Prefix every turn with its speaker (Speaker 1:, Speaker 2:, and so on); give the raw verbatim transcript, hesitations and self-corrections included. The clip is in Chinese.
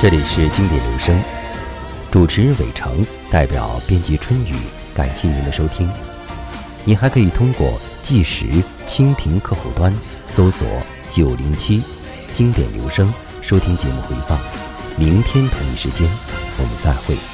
Speaker 1: 这里是经典留声，主持人伟成，代表编辑春雨，感谢您的收听。您还可以通过计时蜻蜓客户端搜索九零七经典留声收听节目回放。明天同一时间我们再会。